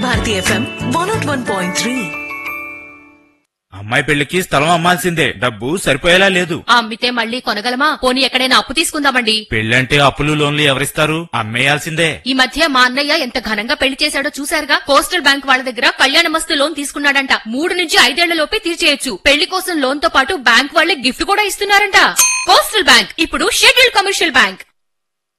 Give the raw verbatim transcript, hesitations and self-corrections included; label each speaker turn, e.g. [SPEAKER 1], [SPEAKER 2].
[SPEAKER 1] Bharati FM one not one point three.
[SPEAKER 2] అమ్మాయి పెళ్లికి స్థలం అమ్మాల్సిందే, డబ్బు సరిపోయేలా లేదు.
[SPEAKER 3] అమ్మితే మళ్ళీ కొనగలమా? పోనీ ఎక్కడైనా అప్పు తీసుకుందామండి.
[SPEAKER 2] పెళ్లంటే అప్పులు లోన్లు ఎవరిస్తారు? అమ్మేయాల్సిందే.
[SPEAKER 3] ఈ మధ్య మా అన్నయ్య ఎంత ఘనంగా పెళ్లి చేశాడో చూశారుగా. కోస్టల్ బ్యాంక్ వాళ్ళ దగ్గర కళ్యాణమస్తు లోన్ తీసుకున్నాడంట. మూడు నుంచి ఐదేళ్ల లోపే తీర్చేయొచ్చు. పెళ్లి కోసం లోన్ తో పాటు బ్యాంక్ వాళ్లే గిఫ్ట్ కూడా ఇస్తున్నారంట. కోస్టల్ బ్యాంక్ ఇప్పుడు షెడ్యూల్డ్ కమర్షియల్ బ్యాంక్.